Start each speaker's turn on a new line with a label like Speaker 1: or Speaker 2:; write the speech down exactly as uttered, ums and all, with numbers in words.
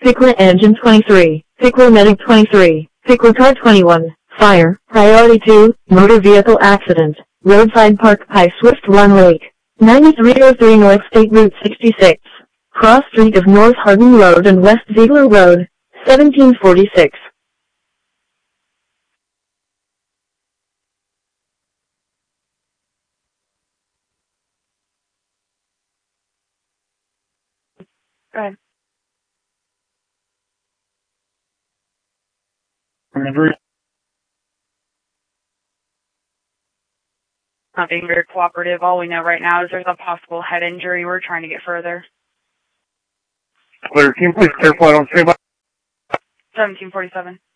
Speaker 1: Pickler Engine twenty-three, Pickler Medic twenty-three, Pickler Car twenty-one, Fire, Priority two, Motor Vehicle Accident, Roadside Park Pie Swift Run Lake, ninety-three oh three North State Route sixty-six, Cross Street of North Hardin Road and West Ziegler Road, seventeen forty-six.
Speaker 2: Go ahead. Not being very cooperative. All we know right now is there's a possible head injury. We're trying to get further.
Speaker 3: Clear. Can you please clarify on standby?
Speaker 2: seventeen forty-seven.